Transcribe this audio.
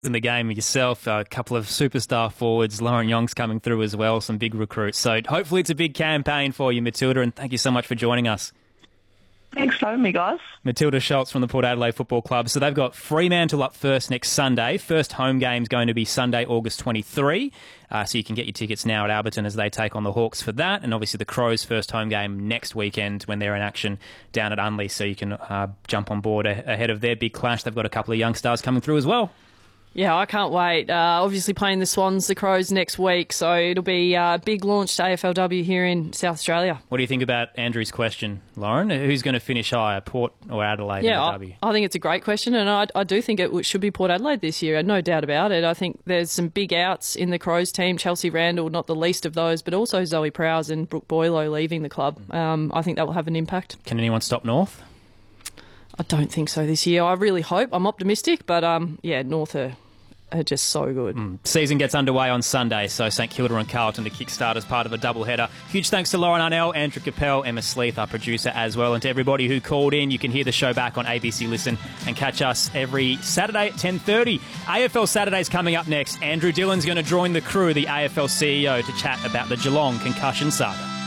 in the game yourself, a couple of superstar forwards, Lauren Young's coming through as well, some big recruits. So hopefully it's a big campaign for you, Matilda, and thank you so much for joining us. Thanks for having me, guys. Matilda Schultz from the Port Adelaide Football Club. So they've got Fremantle up first next Sunday. First home game's going to be Sunday, August 23. So you can get your tickets now at Alberton as they take on the Hawks for that. And obviously the Crows' first home game next weekend when they're in action down at Unley. So you can jump on board ahead of their big clash. They've got a couple of young stars coming through as well. Yeah, I can't wait. Obviously playing the Swans, the Crows next week, so it'll be a big launch to AFLW here in South Australia. What do you think about Andrew's question, Lauren? Who's going to finish higher, Port or Adelaide? Yeah, I think it's a great question, and I do think it should be Port Adelaide this year, no doubt about it. I think there's some big outs in the Crows team, Chelsea Randall, not the least of those, but also Zoe Prowse and Brooke Boylow leaving the club. I think that will have an impact. Can anyone stop North? I don't think so this year. I really hope. I'm optimistic, but North are just so good. Season gets underway on Sunday, so St Kilda and Carlton to kickstart as part of a doubleheader. Huge thanks to Lauren Arnell, Andrew Capel, Emma Sleeth, our producer as well, and to everybody who called in. You can hear the show back on ABC Listen and catch us every Saturday at 10:30. AFL Saturday's coming up next. Andrew Dillon's going to join the crew, the AFL CEO, to chat about the Geelong concussion saga.